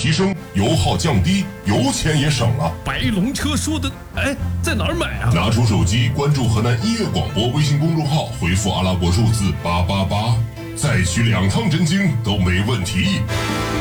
提升，油耗降低，油钱也省了。 白龙车说的，哎，在哪儿买啊？ 拿出手机，关注河南音乐广播微信公众号，回复阿拉伯数字888，再取2趟真经都没问题。